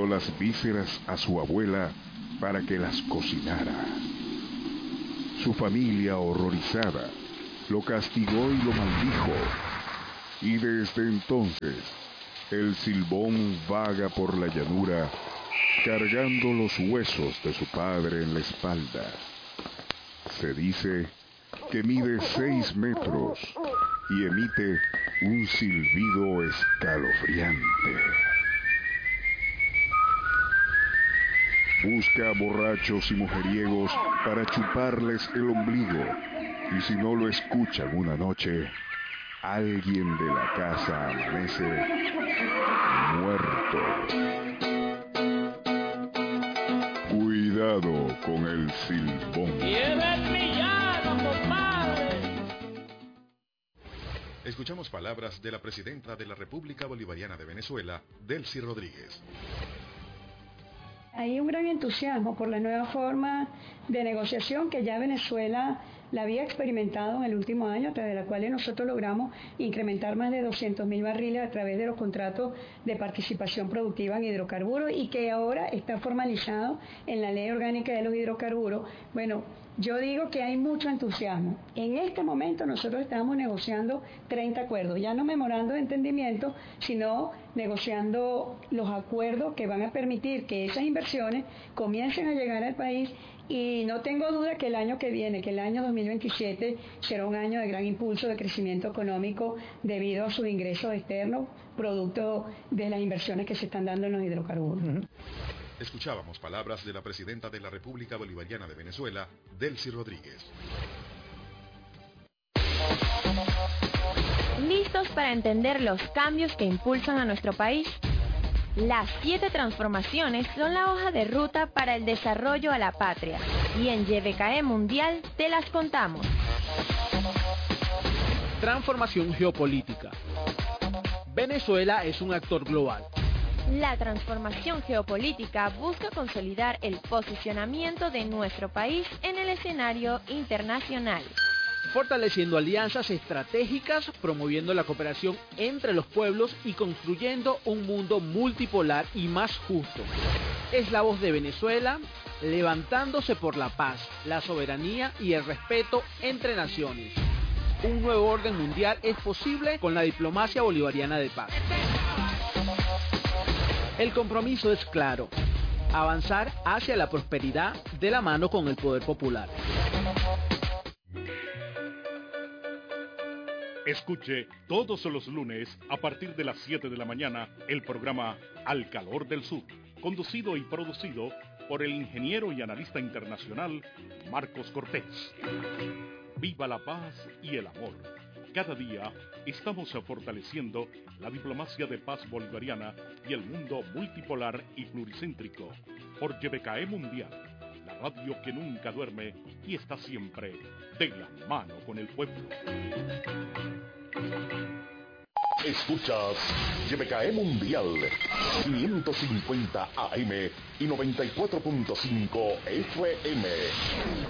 dio las vísceras a su abuela para que las cocinara. Su familia, horrorizada, lo castigó y lo maldijo. Y desde entonces, el Silbón vaga por la llanura, cargando los huesos de su padre en la espalda. Se dice que mide 6 metros y emite un silbido escalofriante. Busca a borrachos y mujeriegos para chuparles el ombligo, y si no lo escuchan una noche, alguien de la casa amanece muerto. Cuidado con el Silbón. Escuchamos palabras de la presidenta de la República Bolivariana de Venezuela, Delcy Rodríguez. Hay un gran entusiasmo por la nueva forma de negociación que ya Venezuela la había experimentado en el último año, a través de la cual nosotros logramos incrementar más de 200.000 barriles a través de los contratos de participación productiva en hidrocarburos y que ahora está formalizado en la Ley Orgánica de los Hidrocarburos. Bueno, yo digo que hay mucho entusiasmo. En este momento nosotros estamos negociando 30 acuerdos, ya no memorando de entendimiento, sino negociando los acuerdos que van a permitir que esas inversiones comiencen a llegar al país. Y no tengo duda que el año que viene, que el año 2027, será un año de gran impulso de crecimiento económico debido a sus ingresos externos, producto de las inversiones que se están dando en los hidrocarburos. Escuchábamos palabras de la presidenta de la República Bolivariana de Venezuela, Delcy Rodríguez. ¿Listos para entender los cambios que impulsan a nuestro país? Las 7 transformaciones son la hoja de ruta para el desarrollo a la patria, y en YBKE Mundial te las contamos. Transformación geopolítica. Venezuela es un actor global. La transformación geopolítica busca consolidar el posicionamiento de nuestro país en el escenario internacional, fortaleciendo alianzas estratégicas, promoviendo la cooperación entre los pueblos y construyendo un mundo multipolar y más justo. Es la voz de Venezuela, levantándose por la paz, la soberanía y el respeto entre naciones. Un nuevo orden mundial es posible con la diplomacia bolivariana de paz. El compromiso es claro: avanzar hacia la prosperidad de la mano con el poder popular. Escuche todos los lunes a partir de las 7 de la mañana el programa Al Calor del Sur, conducido y producido por el ingeniero y analista internacional Marcos Cortés. Viva la paz y el amor. Cada día estamos fortaleciendo la diplomacia de paz bolivariana y el mundo multipolar y pluricéntrico por YBKE Mundial, la radio que nunca duerme y está siempre de la mano con el pueblo. Escuchas YBKE Mundial 550 AM y 94.5 FM.